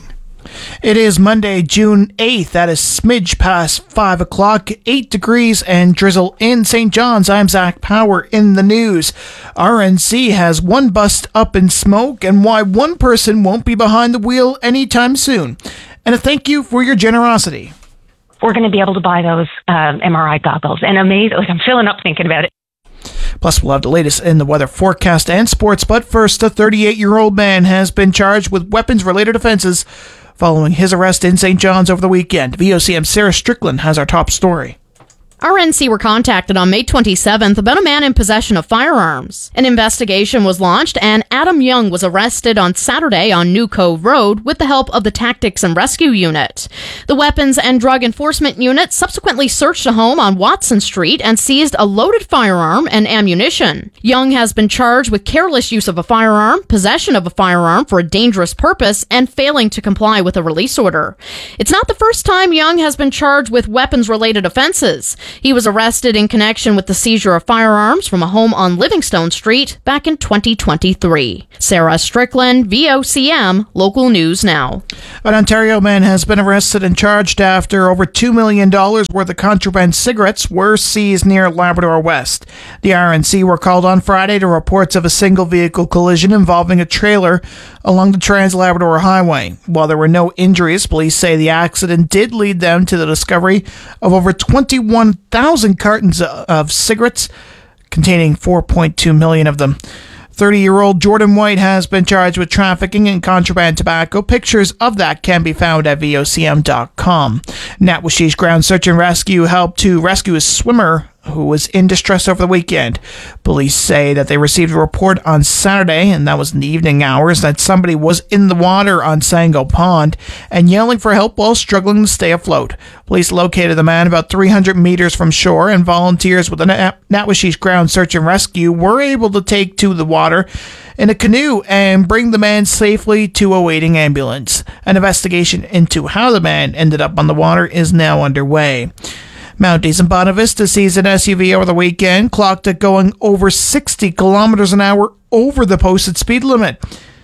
It is Monday, June eighth. That is smidge past five o'clock, eight degrees and drizzle in Saint John's. I'm Zach Power in the news. R N C has one bust up in smoke and why one person won't be behind the wheel anytime soon. And a thank you for your generosity.
We're going to be able to buy those um, M R I goggles. And amazing, like I'm filling up thinking about it.
Plus, we'll have the latest in the weather forecast and sports. But first, a thirty-eight-year-old man has been charged with weapons-related offenses following his arrest in Saint John's over the weekend. V O C M's Sarah Strickland has our top story.
R N C were contacted on May twenty-seventh about a man in possession of firearms. An investigation was launched, and Adam Young was arrested on Saturday on New Cove Road with the help of the Tactics and Rescue Unit. The Weapons and Drug Enforcement Unit subsequently searched a home on Watson Street and seized a loaded firearm and ammunition. Young has been charged with careless use of a firearm, possession of a firearm for a dangerous purpose, and failing to comply with a release order. It's not the first time Young has been charged with weapons-related offenses. He was arrested in connection with the seizure of firearms from a home on Livingstone Street back in twenty twenty-three. Sarah Strickland, V O C M, Local News Now.
An Ontario man has been arrested and charged after over two million dollars worth of contraband cigarettes were seized near Labrador West. The R N C were called on Friday to reports of a single-vehicle collision involving a trailer along the Trans-Labrador Highway. While there were no injuries, police say the accident did lead them to the discovery of over twenty-one thousand cartons of cigarettes containing four point two million of them. thirty-year-old Jordan White has been charged with trafficking in contraband tobacco. Pictures of that can be found at V O C M dot com. Natwashish Ground Search and Rescue helped to rescue a swimmer who was in distress over the weekend. Police say that they received a report on Saturday, and that was in the evening hours, that somebody was in the water on Sango Pond and yelling for help while struggling to stay afloat. Police located the man about three hundred meters from shore, and volunteers with the Nat- Natwashish Ground Search and Rescue were able to take to the water in a canoe and bring the man safely to a waiting ambulance. An investigation into how the man ended up on the water is now underway. Mounties in Bonavista sees an S U V over the weekend, clocked at going over sixty kilometers an hour over the posted speed limit.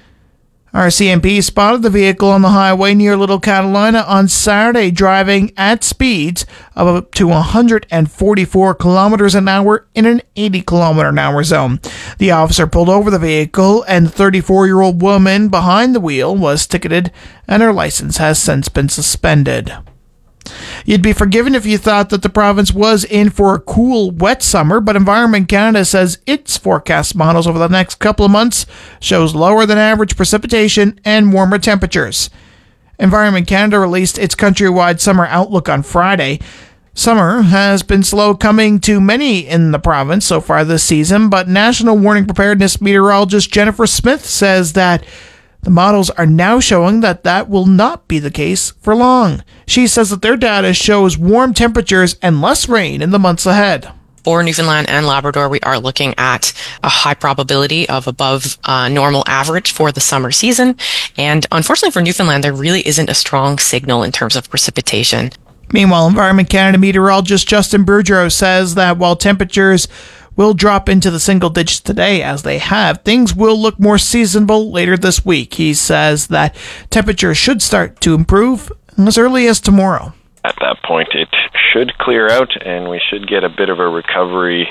R C M P spotted the vehicle on the highway near Little Catalina on Saturday, driving at speeds of up to one hundred forty-four kilometers an hour in an eighty kilometer an hour zone. The officer pulled over the vehicle, and the thirty-four-year-old woman behind the wheel was ticketed, and her license has since been suspended. You'd be forgiven if you thought that the province was in for a cool, wet summer, but Environment Canada says its forecast models over the next couple of months shows lower than average precipitation and warmer temperatures. Environment Canada released its countrywide summer outlook on Friday. Summer has been slow coming to many in the province so far this season, but National Warning Preparedness meteorologist Jennifer Smith says that the models are now showing that that will not be the case for long. She says that their data shows warm temperatures and less rain in the months ahead.
For Newfoundland and Labrador, we are looking at a high probability of above uh, normal average for the summer season. And unfortunately for Newfoundland, there really isn't a strong signal in terms of precipitation.
Meanwhile, Environment Canada meteorologist Justin Boudreau says that while temperatures will drop into the single digits today, as they have, things will look more seasonable later this week. He says that temperatures should start to improve as early as tomorrow.
At that point, it should clear out, and we should get a bit of a recovery.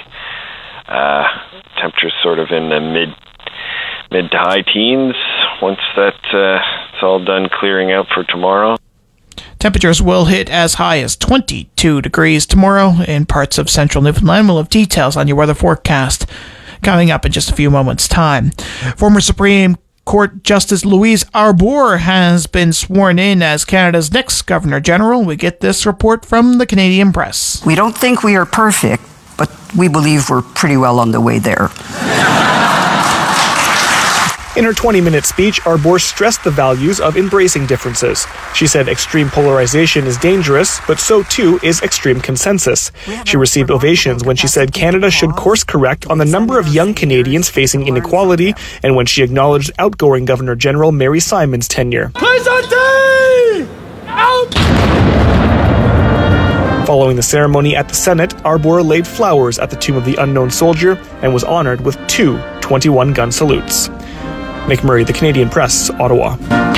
Uh, temperatures sort of in the mid mid to high teens once that uh, it's all done clearing out for tomorrow.
Temperatures will hit as high as twenty-two degrees tomorrow in parts of central Newfoundland. We'll have details on your weather forecast coming up in just a few moments' time. Former Supreme Court Justice Louise Arbour has been sworn in as Canada's next Governor-General. We get this report from the Canadian Press.
We don't think we are perfect, but we believe we're pretty well on the way there.
In her twenty-minute speech, Arbour stressed the values of embracing differences. She said extreme polarization is dangerous, but so too is extreme consensus. She received ovations when she said Canada should course correct on the number of young Canadians facing inequality, and when she acknowledged outgoing Governor General Mary Simon's tenure.
Présentez! Out!
Following the ceremony at the Senate, Arbour laid flowers at the tomb of the unknown soldier and was honored with two twenty-one gun salutes. Nick Murray, The Canadian Press, Ottawa.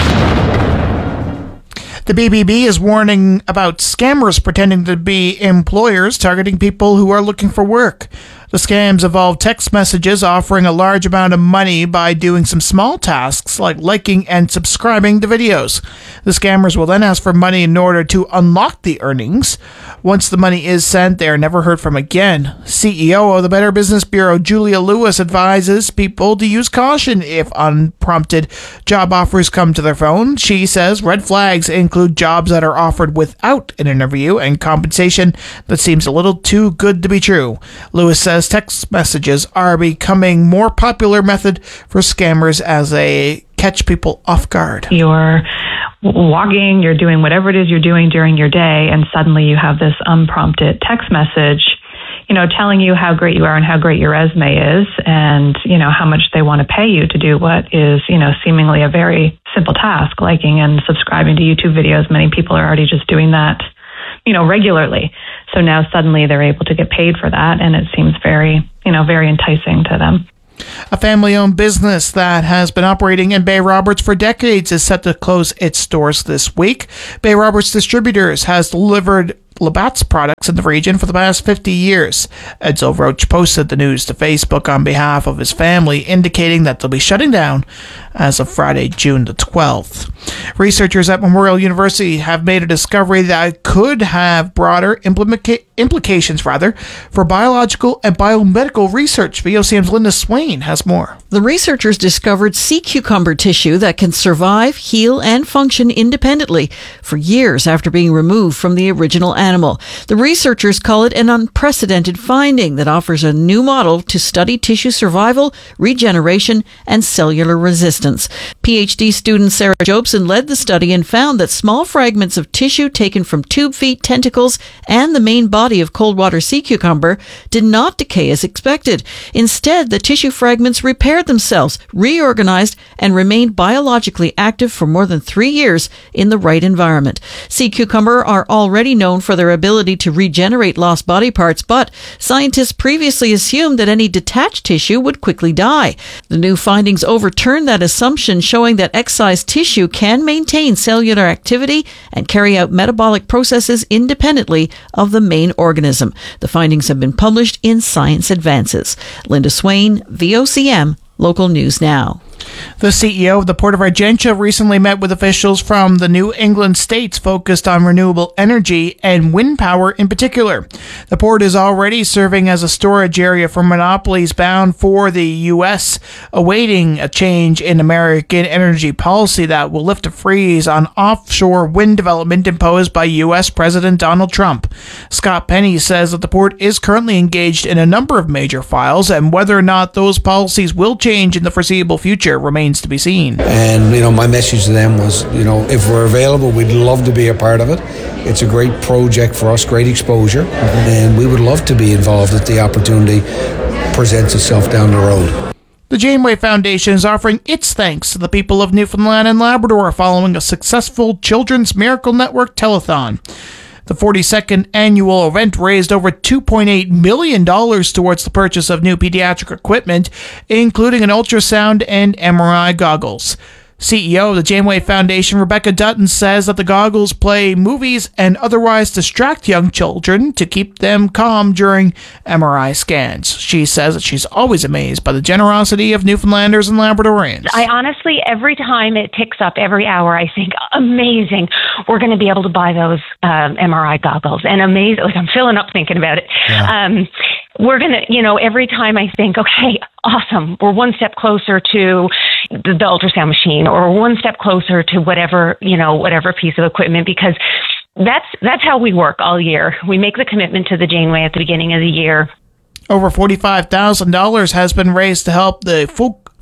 The B B B is warning about scammers pretending to be employers targeting people who are looking for work. The scams involve text messages offering a large amount of money by doing some small tasks like liking and subscribing to videos. The scammers will then ask for money in order to unlock the earnings. Once the money is sent, they are never heard from again. C E O of the Better Business Bureau, Julia Lewis, advises people to use caution if unprompted job offers come to their phone. She says red flags include jobs that are offered without an interview and compensation that seems a little too good to be true. Lewis says text messages are becoming more popular method for scammers as they catch people off guard.
You're walking, you're doing whatever it is you're doing during your day, and suddenly you have this unprompted text message, you know, telling you how great you are and how great your resume is, and, you know, how much they want to pay you to do what is, you know, seemingly a very simple task, liking and subscribing to YouTube videos. Many people are already just doing that, you know, regularly. So now suddenly they're able to get paid for that, and it seems very, you know, very enticing to them.
A family-owned business that has been operating in Bay Roberts for decades is set to close its doors this week. Bay Roberts Distributors has delivered Labatt's products in the region for the past fifty years. Edsel Roach posted the news to Facebook on behalf of his family, indicating that they'll be shutting down as of Friday, June the twelfth. Researchers at Memorial University have made a discovery that could have broader implica- implications rather, for biological and biomedical research. V O C M's Linda Swain has more.
The researchers discovered sea cucumber tissue that can survive, heal, and function independently for years after being removed from the original animal. The researchers call it an unprecedented finding that offers a new model to study tissue survival, regeneration, and cellular resistance. PhD student Sarah Jobson led the study and found that small fragments of tissue taken from tube feet, tentacles, and the main body of cold water sea cucumber did not decay as expected. Instead, the tissue fragments repaired themselves, reorganized, and remained biologically active for more than three years in the right environment. Sea cucumber are already known for their ability to regenerate lost body parts, but scientists previously assumed that any detached tissue would quickly die. The new findings overturned that assumption, showing that excised tissue can maintain cellular activity and carry out metabolic processes independently of the main organism. The findings have been published in Science Advances. Linda Swain, V O C M, Local News Now.
The C E O of the Port of Argentia recently met with officials from the New England states focused on renewable energy and wind power in particular. The port is already serving as a storage area for monopolies bound for the U S, awaiting a change in American energy policy that will lift a freeze on offshore wind development imposed by U S President Donald Trump. Scott Penny says that the port is currently engaged in a number of major files, and whether or not those policies will change in the foreseeable future remains to be seen.
And, you know, my message to them was, you know, if we're available, we'd love to be a part of it. It's a great project for us, great exposure, mm-hmm. and we would love to be involved if the opportunity presents itself down the road.
The Janeway Foundation is offering its thanks to the people of Newfoundland and Labrador following a successful Children's Miracle Network telethon. The forty-second annual event raised over two point eight million dollars towards the purchase of new pediatric equipment, including an ultrasound and M R I goggles. C E O of the Janeway Foundation, Rebecca Dutton, says that the goggles play movies and otherwise distract young children to keep them calm during M R I scans. She says that she's always amazed by the generosity of Newfoundlanders and Labradorians.
I honestly, every time it ticks up every hour, I think, amazing, we're going to be able to buy those um, M R I goggles. And amazing, like I'm filling up thinking about it. Yeah. Um, we're going to, you know, every time I think, okay, awesome, we're one step closer to the, the ultrasound machine, or one step closer to whatever, you know, whatever piece of equipment, because that's, that's how we work all year. We make the commitment to the Janeway at the beginning of the year.
Over forty-five thousand dollars has been raised to help the folk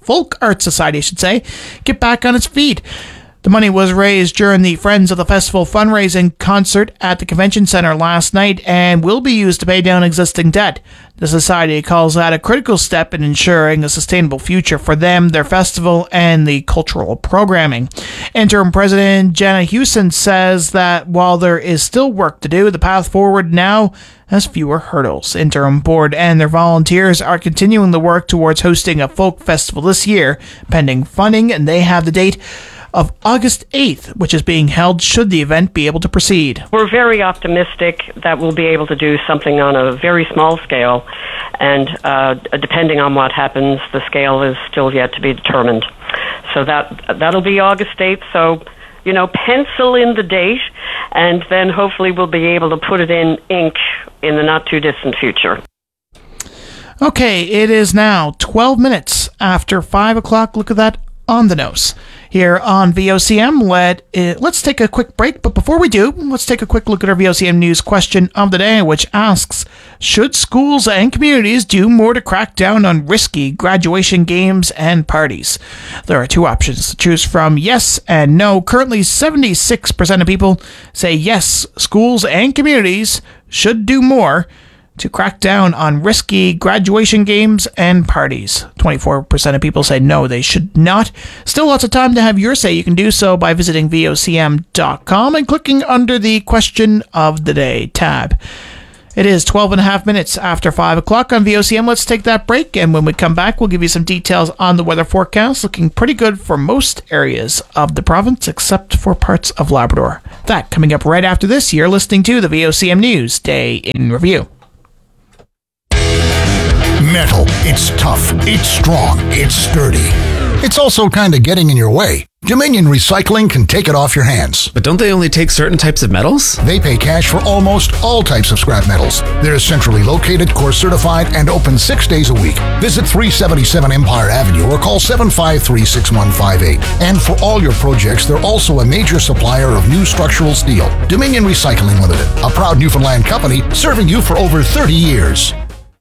Folk Art Society, I should say, get back on its feet. The money was raised during the Friends of the Festival fundraising concert at the Convention Center last night and will be used to pay down existing debt. The Society calls that a critical step in ensuring a sustainable future for them, their festival, and the cultural programming. Interim President Jenna Hewson says that while there is still work to do, the path forward now has fewer hurdles. Interim Board and their volunteers are continuing the work towards hosting a folk festival this year, pending funding, and they have the date of August eighth, which is being held should the event be able to proceed.
We're very optimistic that we'll be able to do something on a very small scale, and uh, depending on what happens, the scale is still yet to be determined. So that that'll be August eighth, so, you know, pencil in the date, and then hopefully we'll be able to put it in ink in the not-too-distant future.
Okay, it is now twelve minutes after five o'clock. Look at that on the nose here on V O C M. Let, uh, let's take a quick break, but before we do, let's take a quick look at our V O C M News question of the day, which asks, should schools and communities do more to crack down on risky graduation games and parties? There are two options to choose from, yes and no. Currently, seventy-six percent of people say yes, schools and communities should do more to crack down on risky graduation games and parties. twenty-four percent of people say no, they should not. Still lots of time to have your say. You can do so by visiting V O C M dot com and clicking under the Question of the Day tab. It is twelve and a half minutes after five o'clock on V O C M. Let's take that break, and when we come back, we'll give you some details on the weather forecast. Looking pretty good for most areas of the province, except for parts of Labrador. That coming up right after this. You're listening to the V O C M News Day in Review.
Metal. It's tough. It's strong. It's sturdy. It's also kind of getting in your way. Dominion Recycling can take it off your hands.
But don't they only take certain types of metals?
They pay cash for almost all types of scrap metals. They're centrally located, course certified, and open six days a week. Visit three seventy-seven Empire Avenue or call seven five three, six one five eight. And for all your projects, they're also a major supplier of new structural steel. Dominion Recycling Limited, a proud Newfoundland company serving you for over thirty years.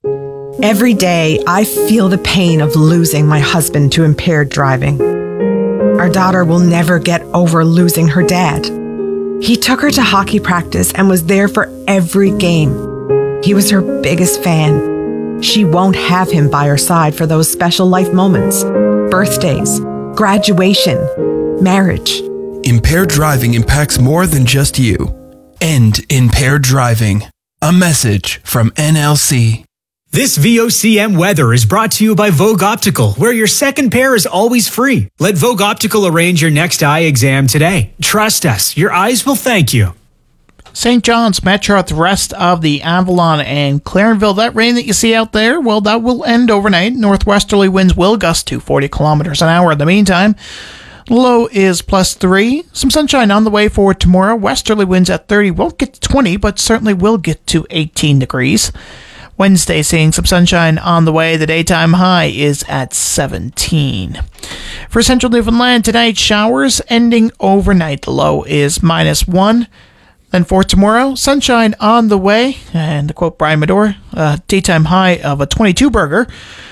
Every day, I feel the pain of losing my husband to impaired driving. Our daughter will never get over losing her dad. He took her to hockey practice and was there for every game. He was her biggest fan. She won't have him by her side for those special life moments, birthdays, graduation, marriage.
Impaired driving impacts more than just you. End impaired driving. A message from N L C.
This V O C M weather is brought to you by Vogue Optical, where your second pair is always free. Let Vogue Optical arrange your next eye exam today. Trust us, your eyes will thank you.
Saint John's Metro, the rest of the Avalon and Clarenville. That rain that you see out there, well, that will end overnight. Northwesterly winds will gust to forty kilometers an hour. In the meantime, low is plus three. Some sunshine on the way for tomorrow. Westerly winds at thirty. Won't get to twenty, but certainly will get to eighteen degrees. Wednesday, seeing some sunshine on the way. The daytime high is at seventeen. For central Newfoundland tonight, showers ending overnight. The low is minus one. Then for tomorrow, sunshine on the way. And to quote Brian Medore, a daytime high of a twenty-two burger.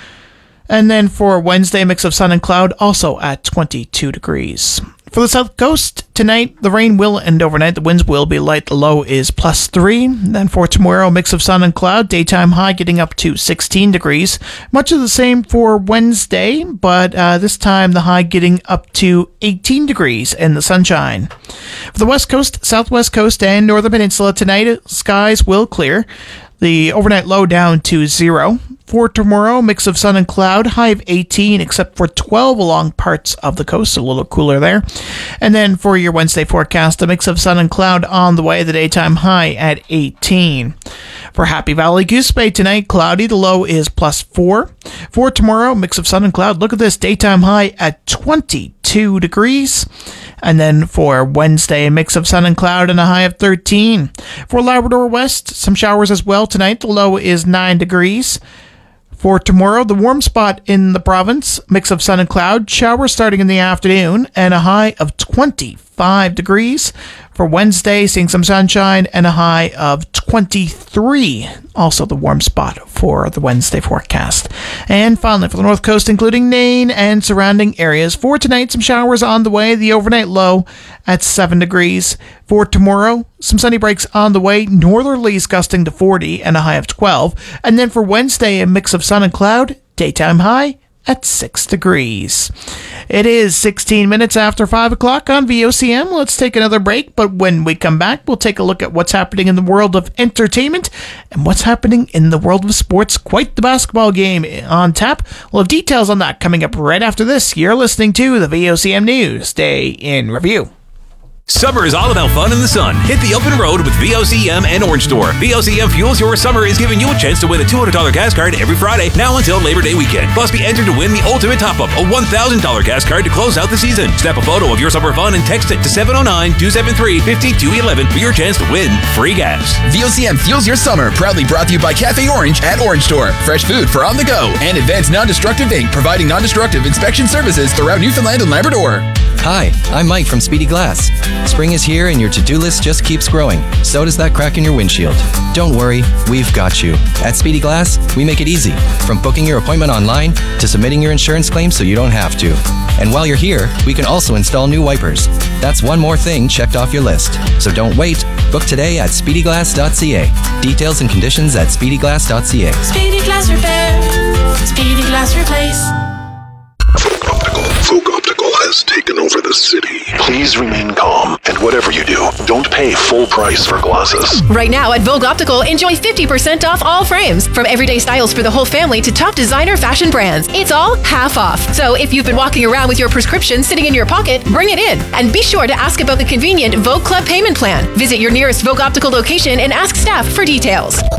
And then for Wednesday, mix of sun and cloud, also at twenty-two degrees. For the south coast, tonight, the rain will end overnight. The winds will be light. The low is plus three. Then for tomorrow, mix of sun and cloud. Daytime high getting up to sixteen degrees. Much of the same for Wednesday, but uh, this time the high getting up to eighteen degrees in the sunshine. For the west coast, southwest coast, and northern peninsula tonight, skies will clear. The overnight low down to zero. For tomorrow, mix of sun and cloud, high of eighteen, except for twelve along parts of the coast, a little cooler there. And then for your Wednesday forecast, a mix of sun and cloud on the way, the daytime high at eighteen. For Happy Valley Goose Bay tonight, cloudy, the low is plus four. For tomorrow, mix of sun and cloud, look at this, daytime high at twenty-two degrees. And then for Wednesday, a mix of sun and cloud and a high of thirteen. For Labrador West, some showers as well tonight, the low is nine degrees. For tomorrow, the warm spot in the province, mix of sun and cloud, showers starting in the afternoon, and a high of twenty-five twenty-five degrees. For Wednesday, seeing some sunshine and a high of twenty-three. Also the warm spot for the Wednesday forecast. And finally, for the North Coast, including Nain and surrounding areas. For tonight, some showers on the way. The overnight low at seven degrees. For tomorrow, some sunny breaks on the way. Northerlies gusting to forty and a high of twelve. And then for Wednesday, a mix of sun and cloud. Daytime high at six degrees. It is sixteen minutes after five o'clock on V O C M. Let's take another break, but when we come back, we'll take a look at what's happening in the world of entertainment and what's happening in the world of sports. Quite the basketball game on tap. We'll have details on that coming up right after this. You're listening to the V O C M News Day in Review.
Summer is all about fun in the sun. Hit the open road with V O C M and Orange Store. V O C M Fuels Your Summer is giving you a chance to win a two hundred dollars gas card every Friday, now until Labor Day weekend. Plus, be entered to win the Ultimate Top-Up, a one thousand dollars gas card to close out the season. Snap a photo of your summer fun and text it to seven oh nine, two seven three, five two one one for your chance to win free gas.
V O C M Fuels Your Summer, proudly brought to you by Cafe Orange at Orange Store. Fresh food for on the go. And Advanced Non-Destructive Incorporated, providing non-destructive inspection services throughout Newfoundland and Labrador.
Hi, I'm Mike from Speedy Glass. Spring is here and your to-do list just keeps growing. So does that crack in your windshield. Don't worry, we've got you. At Speedy Glass, we make it easy. From booking your appointment online to submitting your insurance claim so you don't have to. And while you're here, we can also install new wipers. That's one more thing checked off your list. So don't wait. Book today at speedy glass dot c a. Details and conditions at speedy glass dot c a.
Speedy Glass Repair. Speedy Glass Replace.
Folk Optical has taken over the city. Please remain calm, and whatever you do, don't pay full price for glasses.
Right now at Vogue Optical, enjoy fifty percent off all frames. From everyday styles for the whole family to top designer fashion brands. It's all half off. So if you've been walking around with your prescription sitting in your pocket, bring it in. And be sure to ask about the convenient Vogue Club payment plan. Visit your nearest Vogue Optical location and ask staff for details.